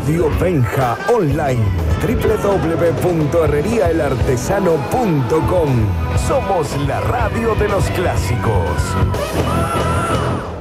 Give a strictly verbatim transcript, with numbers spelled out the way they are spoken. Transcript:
Radio Benja Online. doble u doble u doble u punto herrería el artesano punto com. Somos la radio de los clásicos.